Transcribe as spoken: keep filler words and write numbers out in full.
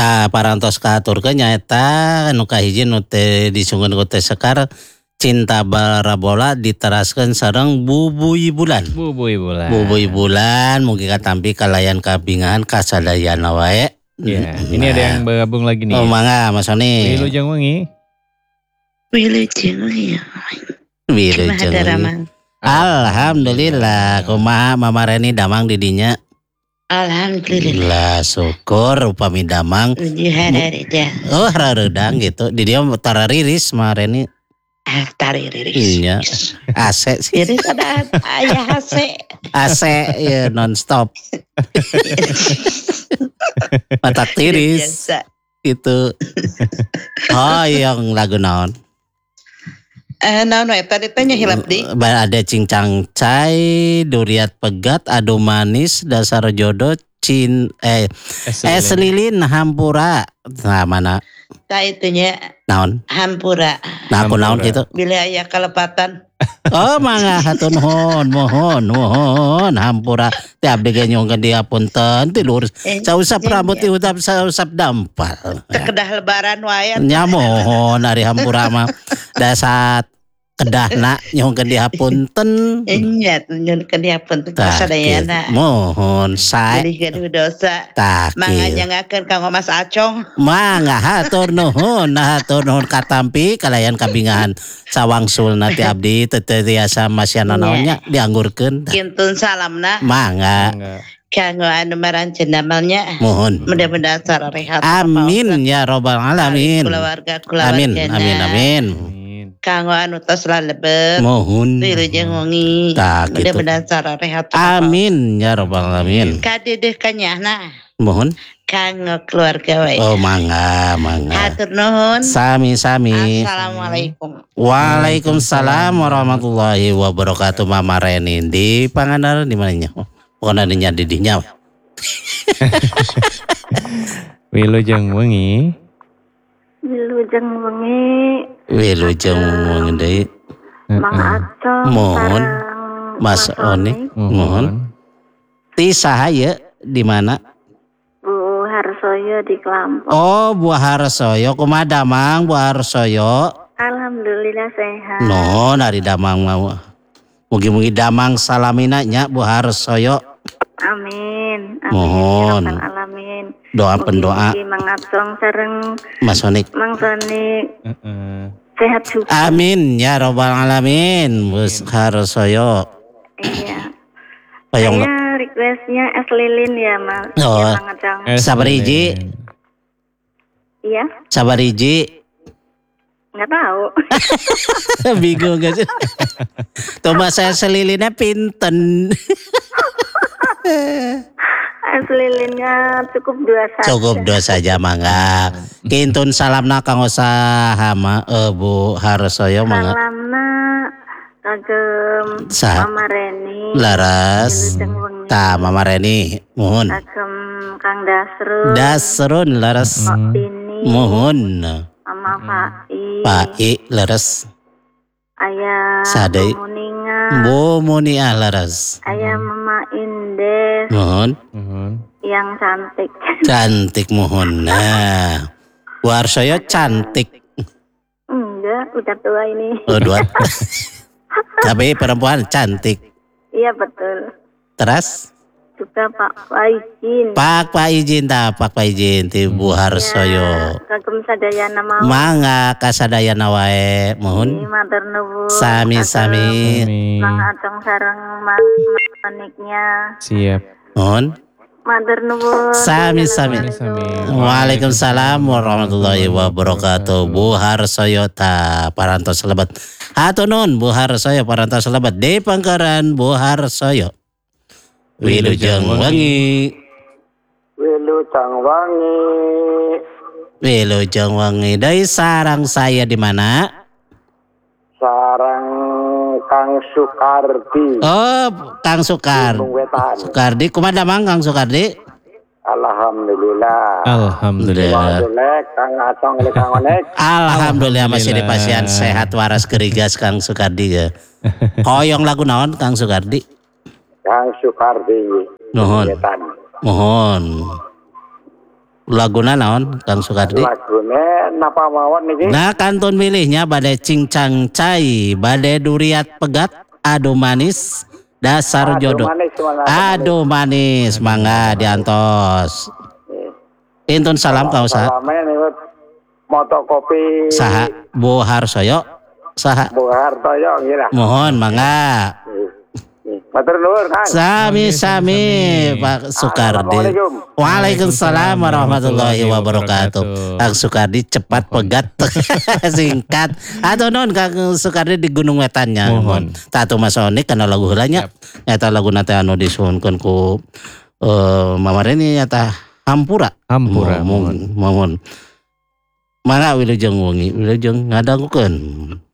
Ta parantos katurkeun nyaeta anu kahiji nu teh disungkeun ku teh Sekar Cinta Barabola diteraskeun sareng Bubuy Bulan. Bubuy Bulan. Bubuy Bulan mugi katampi kalayan kabingahan kasadayana wae. Ya, nah. Ini ada yang bergabung lagi nih. Oh mangga Mas Oni. Wilujeng wengi. Wilujeng wengi. Wilujeng wengi. Alhamdulillah, kumaha Mama Reni damang di dinya? Alhamdulillah. Syukur upami damang. Uji hararedang. Oh hararedang gitu. Di dia tarariris Mama Reni. Ah tarariris. Iya. A C sih. Jadi ada ayah A C. A C ya non-stop. Mata tiris. Gitu. Oh yang lagu naon? Eh, nah, nah, tadi tanya hilap di. Ada cincang cai, duriat pegat, adu manis, dasar jodoh, cin, eh, es lilin, hampura. Nah mana? Tak itunya. Naon? Hampura. Nah aku naon gitu. Bila ayah kelepatan. Oh mangga hatur nuhun, mohon, mohon, hampura. Tiap dege nyongkeun dia punten ti lurus. Sausap rambut ti utap sausap dampal. Kedah lebaran wae. Nya mohon ari hampura mah dasar kedahna nyongkeun dia punten. Nya nyongkeun dia punten kasadayana. Mohon sae. Jadi gaduh dosa. Tak. Mangga nyangakeun kanggo Mas Acong. Mangga hatur nuhun, hatur nuhun katampi kalayan kabingahan sawangsulna ti abdi teu tiasa masyana naonnya dianggurkeun. Kintun salamna. Mangga. Kanggo anu maranceun damelnya. Mohon. Mudah-mudahan secara rehat. Amin ya rabbal alamin. Keluarga keluarga. Amin amin amin. Kanggo anu tos lalebet. Mohon. Wilujeng wengi. Mudah-mudahan secara rehat. Amin ya rabbal alamin. Kadedeh kanyahna. Mohon. Kanggo keluarga wae. Oh mangga mangga. Hatur nuhun. Sami-sami. Assalamualaikum. Waalaikumsalam warahmatullahi wabarakatuh. Mama Reni di Pangandaran di mananya? Bukan adanya di dinya. Wilujeng wengi. Wilujeng wengi. Wilujeng wengi deui. Mang Acong. Mohon. Mas Oni. Mohon. Ti sahaya di mana? Bu Harsoyo di Kelampok. Oh, Bu Harsoyo. Kumaha damang Bu Harsoyo? Alhamdulillah sehat. No, dari damang mau. Mugi-mugi damang salamina nya Bu Harsoyo. Amin. Amin. Mohon. Alamin. Doa pendoa. Mugi Mang Acong sareng Mas Sonik. Mang Sonik. Uh-uh. Sehat juga. Amin ya robbal alamin. Bu Harsoyo. Iya. Payung. Saya requestnya es lilin ya Mas. Oh. Ya, Mang Acong. Sabar hiji. Iya. Sabar hiji. Nggak tahu. Bingung gak sih? Coba saya selilinnya pinten. Es lilinnya cukup dua saja. Cukup dua saja mangga. Kintun salamna kang usaha ma uh, Bu Harsoyo mangga. Salamna kagem Sa Mama Reni. Laras. Ta Mama Reni, mohon. Kagem Kang Dasrun. Dasrun laras. Opini. Mohon. Sama Fai. Fai laras. Ayah Sadai. Bu Muninga. Bu Munia laras. Ayah Mama Indes. Mohon. Mohon. Yang cantik. Cantik mohon. Nah. Bu Harsoyo cantik. Enggak, udah tua ini. Oh, dua. Tapi perempuan cantik. Iya betul. Terus? Juga Pak Faizin. Pak Pak izin ta, Pak Pak izin ti Bu Harsoyo. Ya, kagem sadayana mau. Mangga kasadayana wae, mohon. Matur nuwun. Sami-sami. Mang Acong sareng Mas Maniknya. Siap. Mohon. Matur nuwun. Sami-sami. Waalaikumsalam warahmatullahi wabarakatuh. Bu Harsoyo ta parantos lebat. Hatur nuhun Bu Harsoyo parantos lebat di Pangkaran Bu Harsoyo. Wilujeng wangi. Wilujeng wangi. Wilujeng wangi. Dari sarang saya di mana? Sarang Kang Sukardi. Oh, Kang Sukar. Sukardi, kumaha mang Kang Sukardi? Alhamdulillah. Alhamdulillah. Alhamdulillah Kang Acong le Kang Onek. Alhamdulillah masih di pasien sehat waras gerigas Kang Sukardi ya. Hoyong lagu naon Kang Sukardi? Kang Sukardi. Mohon. Mohon. Laguna naon Kang Sukardi? Lagune napa mawon niki? Nah kantun milihnya bade cincang cai, bade duriat pegat, adu manis, dasar jodoh. Manis, mangga. Aduh manis, mangga diantos. Intun salam kau sa. Salamen niku moto kopi. Saha Bu Harsoyo. Saha. Bu Hartoyo ngira. Mohon mangga. Matur nuwun Kang. Sami-sami Pak Sukardi. Assalamualaikum. Waalaikumsalam warahmatullahi wabarakatuh. Kang Sukardi cepat pegat singkat. Atau non Kang Sukardi di Gunung Wetannya. Mohon. Tatu Mas Onik kana lagu heulanya. Eta lagu nate anu disuhunkeun ku eh mamareni nyata Hampura. Hampura, Mohon. Mohon. Mangga wilujeng wengi, wilujeng ngadangukeun.